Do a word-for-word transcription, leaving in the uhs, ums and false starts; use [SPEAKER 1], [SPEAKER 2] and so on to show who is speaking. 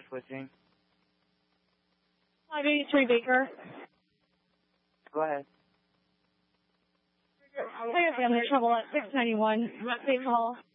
[SPEAKER 1] for switching.
[SPEAKER 2] five eighty-three Baker.
[SPEAKER 1] Go ahead.
[SPEAKER 2] I have family trouble at six ninety-one, West State Hall.